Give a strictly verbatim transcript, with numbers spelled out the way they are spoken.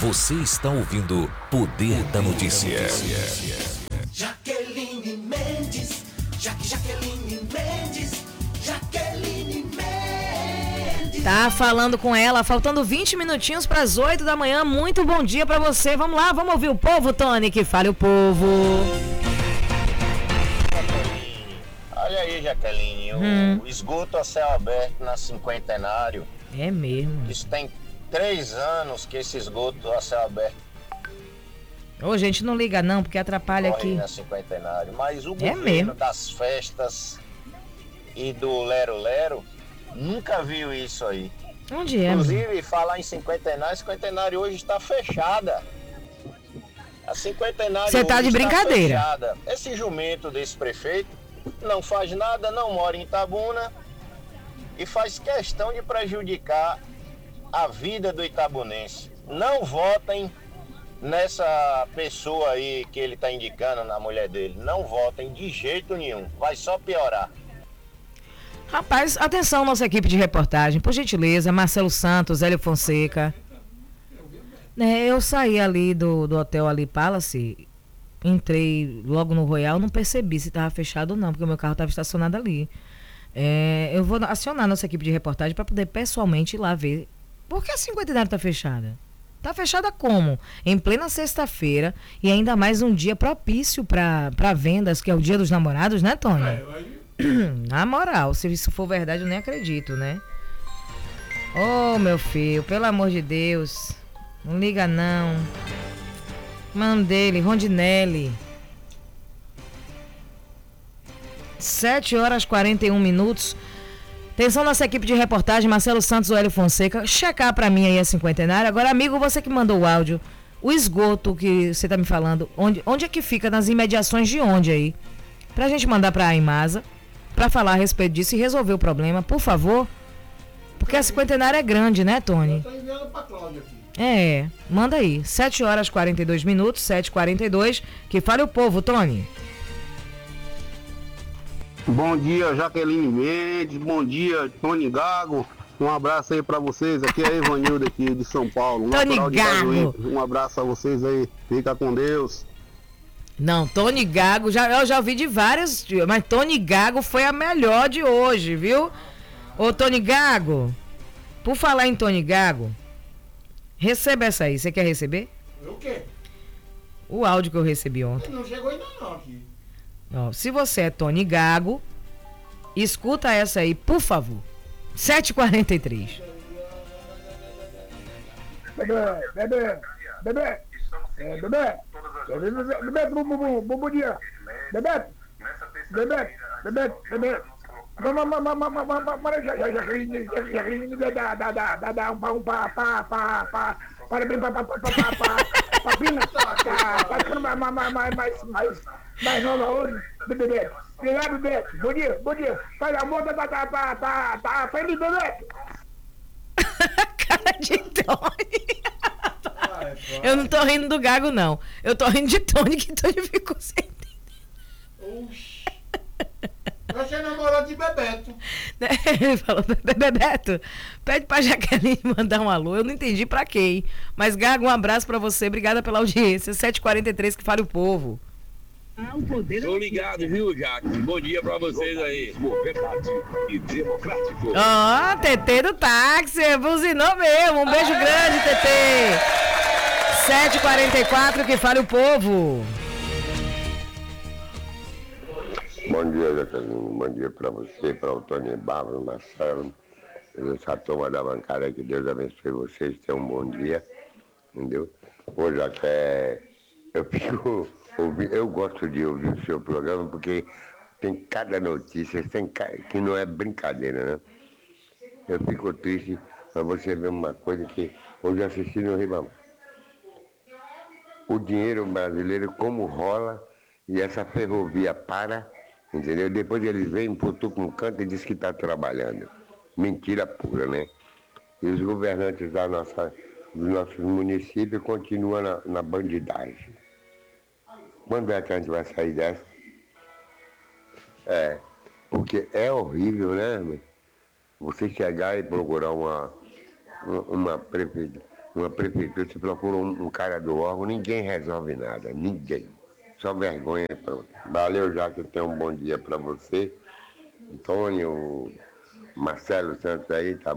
Você está ouvindo Poder da Notícia. Jaqueline Mendes, Jaque Jaqueline Mendes, Jaqueline Mendes. Tá falando com ela, faltando vinte minutinhos para as oito da manhã. Muito bom dia para você. Vamos lá, vamos ouvir o povo, Tony, que fale o povo. Olha aí, Jaqueline, hum. o esgoto a céu aberto na Cinquentenário. É mesmo. Isso tem três anos que esse esgoto a céu aberto. Ô, gente, não liga não, porque atrapalha corre aqui. Na Cinquentenário. Mas o é governo mesmo. das festas e do Lero Lero nunca viu isso aí. Onde é? Inclusive, mano? falar em Cinquentenário, a Cinquentenário hoje está fechada. A Cinquentenário Você tá de brincadeira. Fechada. Esse jumento desse prefeito não faz nada, não mora em Itabuna e faz questão de prejudicar a vida do itabunense. Não votem nessa pessoa aí que ele está indicando na mulher dele. Não votem de jeito nenhum. Vai só piorar. Rapaz, atenção nossa equipe de reportagem, por gentileza, Marcelo Santos, Hélio Fonseca. É, eu saí ali do, do hotel ali Palace, entrei logo no Royal, não percebi se estava fechado ou não, porque o meu carro estava estacionado ali. É, eu vou acionar nossa equipe de reportagem para poder pessoalmente ir lá ver. Por que a Cinquentenário está fechada? Está fechada como? Em plena sexta-feira e ainda mais um dia propício para vendas, que é o Dia dos Namorados, né, Tony? Na moral, se isso for verdade, eu nem acredito, né? Ô, oh, meu filho, pelo amor de Deus, não liga não. Mano dele, Rondinelli. sete horas e quarenta e um minutos. Atenção nossa equipe de reportagem, Marcelo Santos, Hélio Fonseca, checar pra mim aí a Cinquentenário. Agora, amigo, você que mandou o áudio, o esgoto que você tá me falando, onde, onde é que fica? Nas imediações de onde aí? Pra gente mandar pra Imasa, pra falar a respeito disso e resolver o problema, por favor. Porque a Cinquentenário é grande, né, Tony? Eu tô enviando pra Cláudia aqui. É, manda aí. sete horas e quarenta e dois minutos, sete e quarenta e dois. Que fale o povo, Tony. Bom dia, Jaqueline Mendes. Bom dia, Tony Gago. Um abraço aí pra vocês. Aqui é Evanildo aqui de São Paulo. Tony Gago. Um abraço a vocês aí. Fica com Deus. Não, Tony Gago, já, eu já ouvi de várias, mas Tony Gago foi a melhor de hoje, viu? Ô, Tony Gago, por falar em Tony Gago, receba essa aí. Você quer receber? O quê? O áudio que eu recebi ontem. Não chegou ainda não aqui. Ó, se você é Tony Gago, escuta essa aí, por favor. sete e quarenta e três. Bebê, bebê, bebê, é, bebê, bebê, bebê, bom, bom, bom, bom, bom dia, bebê, bebê, bebê, bebê, dá, dá, dá, dá, dá, um pá, um pá, pá, pá, pá, parabéns, pá, pá, pá, pá, pá, pá, papina, tá ficando mais, mais, mais, mais, mais, mais nova hoje, bebê, obrigado, bebê, bom dia, bom dia, faz amor, tá, tá, tá, tá, tá, feliz, bebê. Cara de Tony. Eu não tô rindo do Gago, não. Eu tô rindo de Tony, que Tony ficou sem entender. Oxi. Você namorou de Bebeto. Ele falou, Bebeto, pede pra Jaqueline mandar um alô. Eu não entendi pra quem. Mas, Gago, um abraço pra você. Obrigada pela audiência. sete e quarenta e três, que fale o povo. Tô ligado, viu, Jaque? Bom dia pra vocês aí. E democrático. Ó, oh, T T do táxi, buzinou mesmo. Um beijo grande, T T. sete e quarenta e quatro, que fale o povo. Bom dia, Jaqueline. Bom dia pra você, pra o Tony Bárbara, Marcelo, essa turma da bancada, que Deus abençoe vocês, tenham um bom dia, entendeu? Pô, Jaque, é... eu fico... Eu gosto de ouvir o seu programa porque tem cada notícia tem ca... que não é brincadeira, né? Eu fico triste para você ver uma coisa que hoje assisti no Ribamar. O dinheiro brasileiro como rola e essa ferrovia para, entendeu? Depois eles vêm, putucam um canto e dizem que está trabalhando. Mentira pura, né? E os governantes da nossa, dos nossos municípios continuam na, na bandidagem. Quando é que a gente vai sair dessa? É, porque é horrível, né? Você chegar e procurar uma, uma prefeitura, uma prefeitura, você procura um, um cara do órgão, ninguém resolve nada, ninguém. Só vergonha, pronto. Valeu, Jaque, tenha um bom dia para você. Antônio, Marcelo Santos aí, tá